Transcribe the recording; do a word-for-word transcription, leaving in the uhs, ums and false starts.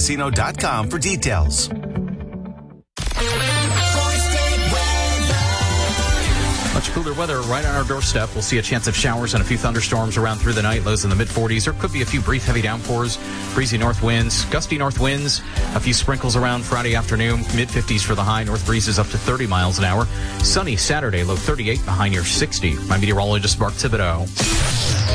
casino dot com for details. Much cooler weather right on our doorstep. We'll see a chance of showers and a few thunderstorms around through the night. Lows in the mid forties. There could be a few brief heavy downpours. Breezy north winds, gusty north winds. A few sprinkles around Friday afternoon. mid fifties for the high. North breezes up to thirty miles an hour. Sunny Saturday, low thirty-eight, behind near sixty. My meteorologist Mark Thibodeau.